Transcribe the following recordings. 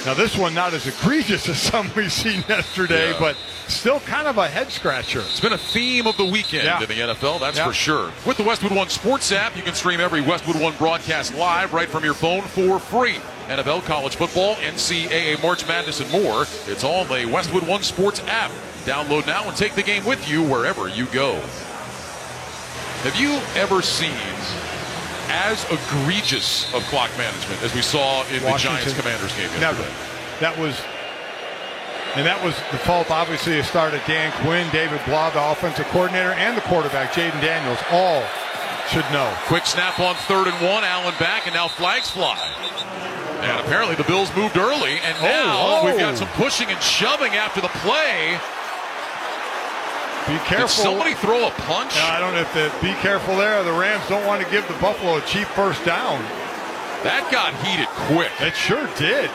Now this one not as egregious as some we've seen yesterday, but still kind of a head-scratcher. It's been a theme of the weekend in the NFL, that's for sure. With the Westwood One Sports app, you can stream every Westwood One broadcast live right from your phone for free. NFL, college football, NCAA March Madness, and more. It's all in the Westwood One Sports app. Download now and take the game with you wherever you go. Have you ever seen as egregious of clock management as we saw in the Giants-Commanders game yesterday? Never. That was the fault, obviously, it started Dan Quinn, David Blah, the offensive coordinator, and the quarterback, Jaden Daniels, all should know. Quick snap on 3rd and 1, Allen back, and now flags fly. And apparently the Bills moved early, and now we've got some pushing and shoving after the play. Be careful. Did somebody throw a punch? I don't know if be careful there. The Rams don't want to give the Buffalo a cheap first down. That got heated quick. It sure did.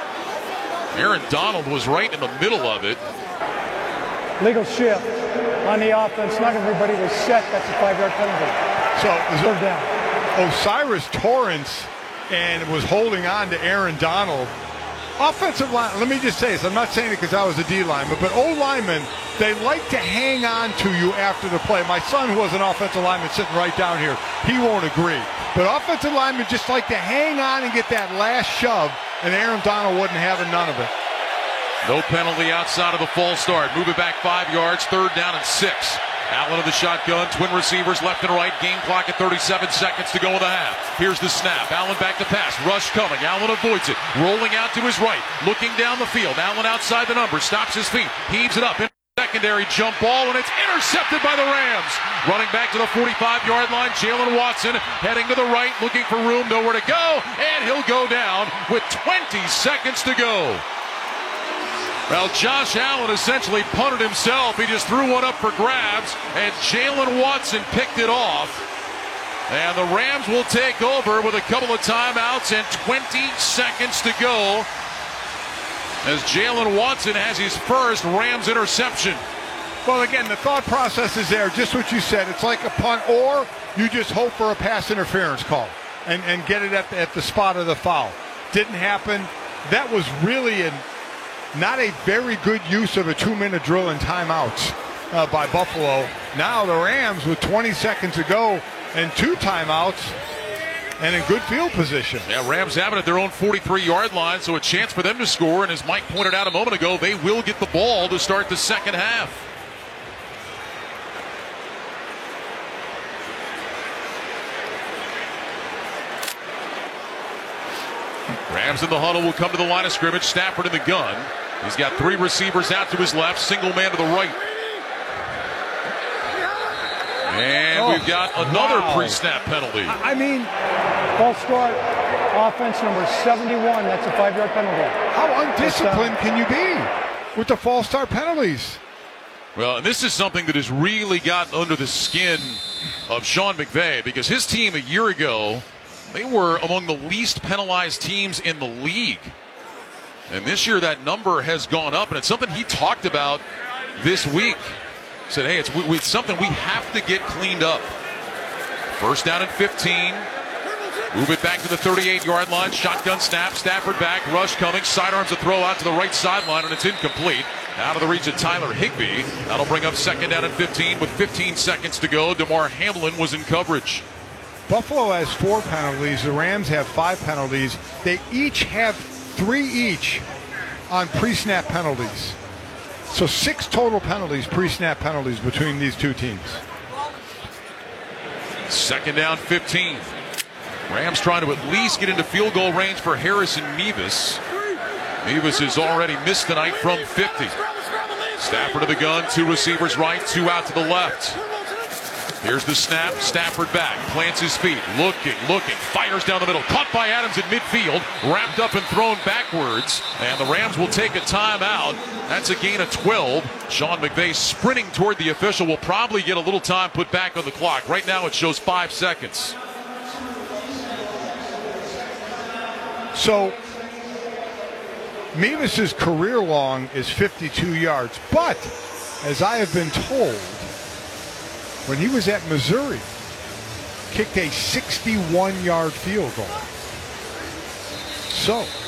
Aaron Donald was right in the middle of it. Legal shift on the offense. Not everybody was set. That's a 5-yard penalty. So third down. O'Cyrus Torrence and was holding on to Aaron Donald. Offensive line, let me just say this. I'm not saying it because I was a D lineman, but O linemen, they like to hang on to you after the play. My son, who was an offensive lineman sitting right down here, he won't agree. But offensive linemen just like to hang on and get that last shove, and Aaron Donald wasn't having none of it. No penalty outside of the false start. Move it back 5 yards, 3rd down and 6. Allen of the shotgun, twin receivers left and right, game clock at 37 seconds to go in the half. Here's the snap, Allen back to pass, rush coming, Allen avoids it, rolling out to his right, looking down the field, Allen outside the numbers, stops his feet, heaves it up, in secondary jump ball, and it's intercepted by the Rams. Running back to the 45-yard line, Jalen Watson heading to the right, looking for room, nowhere to go, and he'll go down with 20 seconds to go. Well, Josh Allen essentially punted himself. He just threw one up for grabs, and Jalen Watson picked it off. And the Rams will take over with a couple of timeouts and 20 seconds to go as Jalen Watson has his first Rams interception. Well, again, the thought process is there, just what you said. It's like a punt, or you just hope for a pass interference call and get it at the spot of the foul. Didn't happen. That was really not a very good use of a 2-minute drill and timeouts by Buffalo. Now the Rams with 20 seconds to go and 2 timeouts and in good field position. Yeah, Rams have it at their own 43-yard line, so a chance for them to score. And as Mike pointed out a moment ago, they will get the ball to start the second half. Rams in the huddle will come to the line of scrimmage. Stafford in the gun. He's got 3 receivers out to his left, single man to the right. And we've got another pre-snap penalty. I mean, false start, offense number 71. That's a 5-yard penalty. How undisciplined can you be with the false start penalties? Well, and this is something that has really gotten under the skin of Sean McVay, because his team a year ago, they were among the least penalized teams in the league. And this year that number has gone up, and it's something he talked about this week. Said, hey, it's something we have to get cleaned up. First down and 15. Move it back to the 38-yard line. Shotgun snap. Stafford back. Rush coming. Sidearms a throw out to the right sideline, and it's incomplete. Out of the reach of Tyler Higbee. That'll bring up second down and 15 with 15 seconds to go. DeMar Hamlin was in coverage. Buffalo has 4 penalties. The Rams have 5 penalties. They each have 3 each on pre-snap penalties. So 6 total penalties, pre-snap penalties between these two teams. Second down, 15. Rams trying to at least get into field goal range for Harrison Mevis. Mevis has already missed tonight from 50. Stafford to the gun, 2 receivers right, 2 out to the left. Here's the snap, Stafford back, plants his feet, looking, fires down the middle, caught by Adams at midfield, wrapped up and thrown backwards, and the Rams will take a timeout. That's a gain of 12. Sean McVay sprinting toward the official, will probably get a little time put back on the clock. Right now it shows 5 seconds. So Mevis' career long is 52 yards, but as I have been told, when he was at Missouri, kicked a 61-yard field goal. So